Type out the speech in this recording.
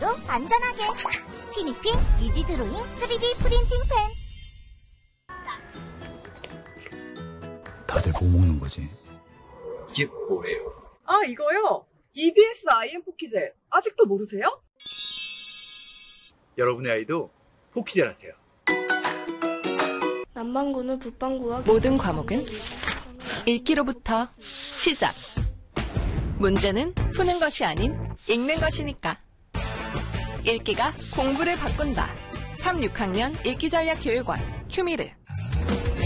손으로 안전하게. 티니핑 이지 드로잉 3D 프린팅 펜. 다들 뭐 먹는 거지? 이게 뭐예요? 아, 이거요? EBS IM 포키젤. 아직도 모르세요? 여러분의 아이도 포키젤 하세요. 남반구는 북반구와 모든 과목은 읽기로부터 시작. 문제는 푸는 것이 아닌 읽는 것이니까. 읽기가 공부를 바꾼다. 3, 6학년 읽기전략교육원 큐미르.